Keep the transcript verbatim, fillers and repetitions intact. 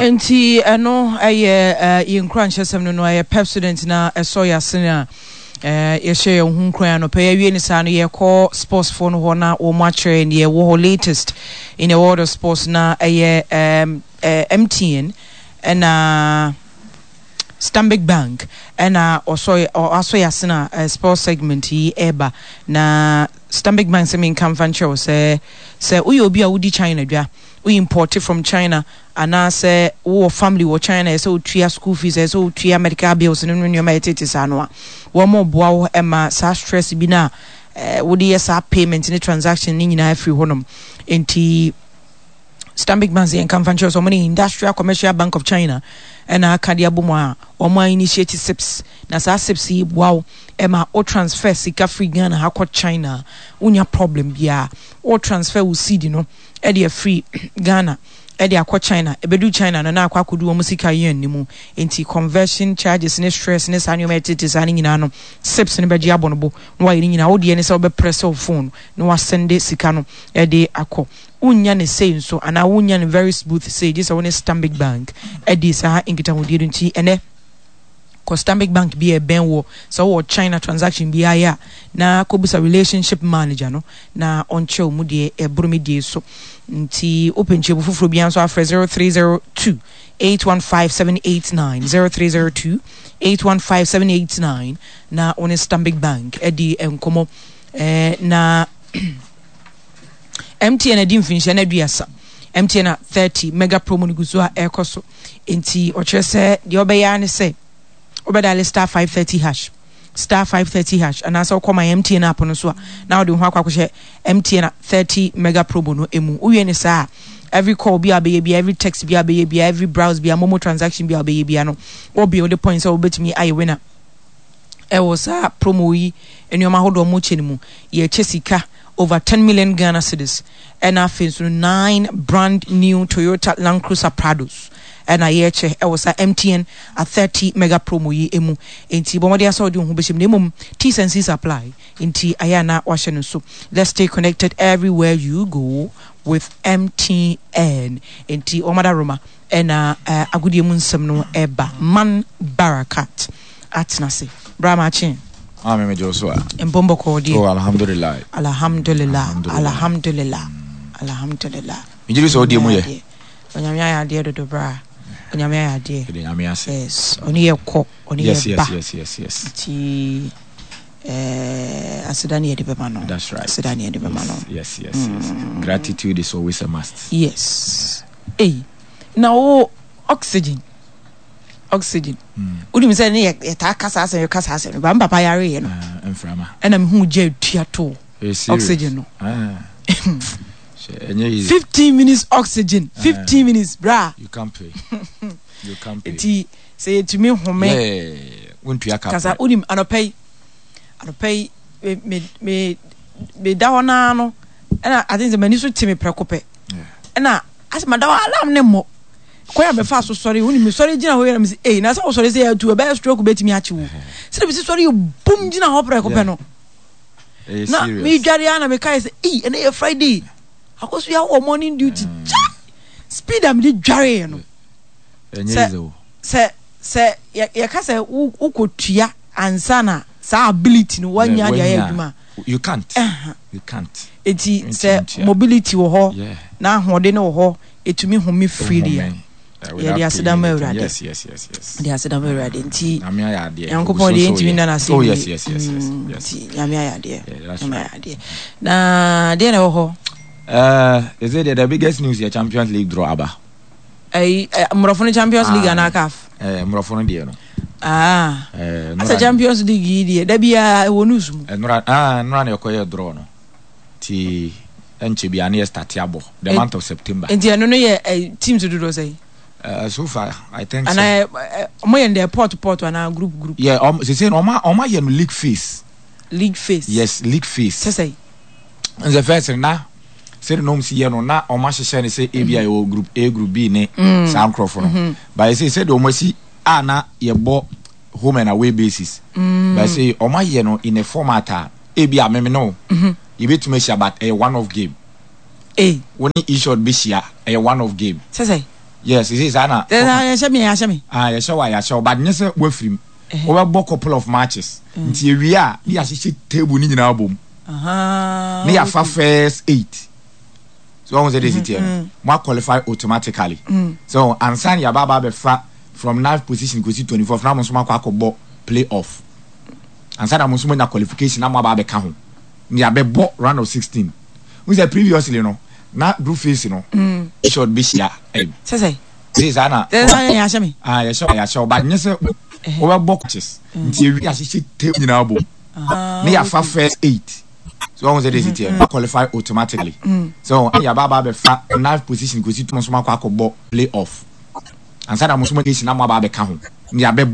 Enti eno aye yin crunch sem no aye president na eso ya senior eh ye share hu kran no pay wie ni sa no ye call sports for no ho na wo ma chere ne ye wo latest in the world of sports na aye um uh, M T N and uh Stanbic Bank and uh also also ya sena uh, sports segment yi eba na Stanbic Bank se min kan fan show say say uyo obi a wudi China dwa we import it from China and I say wo family wo China so tria school fees so tria medical bills no no ma etete sa no a wo mo boa wo e ma sa stress bi na eh wodi yes payment ni transaction ni nyina free honom enti Stanbic Bank and come from so many industrial commercial bank of China and a kadia bumwa or my initiative sips na sa sips wow ema o transfer sika free Ghana ha kwa China unya problem bia o transfer we see no e dey free Ghana e dey akwa China e bedu China no na akwa kodu o musika yen ni mu enti conversion charges ne stress ne sa numerate sa ni nyina no sips ne beji abonobo no wa nyina wo de ne se wo be press of phone no wa send sika no e dey akọ unya ne say so ana unya ne very smooth say this one Stanbic Bank e dey sa inkita ho di nti ene ko Stanbic Bank be a ben wo so wo China transaction bi aya na ko bisa relationship manager no na onche mu de e brumi de so nti open che bu fufuro bi anso afre zero three zero two eight one five seven eight nine zero three zero two eight one five seven eight nine na on Stanbic Bank e di enkomo eh na M T N edi mfinche na duasa M T N na thirty mega promo ni guzo a ekoso enti o chese de obeya ne se obedale star five thirty hash star five thirty hash and also call my M T N app no so now de ho akwa M T N na thirty mega promo no emu uye ne sa every call be abeye be every text be abeye be every browse be momo transaction be abeye be no obi o the points so betimi aye winner e was a promo yi enoma hodo mo chenimu ye chesika over ten million Ghana cedis and I face nine brand new Toyota Land Cruiser Prados and I hear I was a M T N a thirty mega promo yi emu enti bomodi aso di hu beshim nemum T's and C's apply enti ayana washenu so let's stay connected everywhere you go with M T N enti omada Roma and uh, uh agudi emu nsem no eba man barakat atnase brama chin Ah, me Joshua. Mbombo kodi. Oh, alhamdulillah. Alhamdulillah. Alhamdulillah. Alhamdulillah. Injili so di mu ye. Onyamia ya de do bra. Onyamia ya de. Onyamia se. Yes. Oni ye ko, oni ye ba. Yes, yes, yes, yes. Ti eh asidani ye de be mano. That's right. Asidani ye de be mano. Yes, yes, yes. Mm. Gratitude is always a must. Yes. Hey. Now oxygen. Oxygen. Udi mi say ne ye ta kasa ase ye kasa ase ba papa yare ye no. Ah, enframa. Ena me hu je tua to. Oxygen no. Ah. Enye fifteen minutes oxygen. fifteen minutes bra. You can't pay. You can't pay. Ti say to me home. Yeah. Wontua ka. Kasa udi anopay. Anopay me me me da wona no. Ena I think the mani so timi prekope. Yeah. Ena as ma da alarm ne mo. Koya be fa so sorry woni me sorry gina ho yera me say eh na so sorry say ya tu be stroke betimi achi wo say be sorry boom gina ho pre ko pe no na me dware ana me kai say eh na e Friday akoso ya wo morning duty speed am di dware no enyezo say say ya ka say ukotua ansa na sa ability no wanya dia ya aduma you can't you can't eti say mobility wo ho na ahode no wo ho etumi home free ya yeah, they are Saddam Eradi. Yes, yes, yes, yes. They are Saddam Eradi. Nti. Namia ya de. Yanko po de ntimi na na se. Oh yes, yes, yes, yes. Yes. Namia ya de. Namia ya de. Na de na ho. Uh, is it the biggest news here Champions League draw aba? Eh, Murafone Champions League ana C A F. Eh, Murafone de no. Ah. Eh, as Champions League de da bia e wonu sum. Eh, nura ah, nura na yokoye draw no. Ti enche bia na start abo the month of September. Enti no no ye team to do do say. Uh, so far, I think and so. And I, uh, in the port port and our group group. Yeah, um, they say Oma Oma yen league phase. League phase. Yes, league phase. Say say. And the first na, say no msi yen na Oma sheshe ne say A B I o group A group B ne Sam Crawford. Mm-hmm. But I say say the Oma si a na ye bo home and away basis. Mm. But I say Oma yen in a format A B I me no. Mhm. You bet to me about a one off game. Eh. When he shot be share a one off game. Say say. yes it is ana ya hye me ya hye me ah ya hye wa ya hye but nyese we free we be couple of matches nti ewie a ni ya hye table ni nyina abom aha ni ya fa first eight so on say this it here mo qualify automatically so ansan ya baba be fa from ninth position go to twenty-fourth na mo so makwa akobọ playoff ansan na mo so na qualification na mo baba be ka ho ni abebo round of sixteen we say previously no na group phase no it should be share say say this ana ya hye me ah ya hye ya hye but nyese we be boxes nti ewi ya hye table nyina abom ni ya fa first eight so on say this it here qualify automatically so ya baba be fa ninth position go to mo so makwa akobọ playoff ansa na mo so mo na mo baba be ka ho ni abebo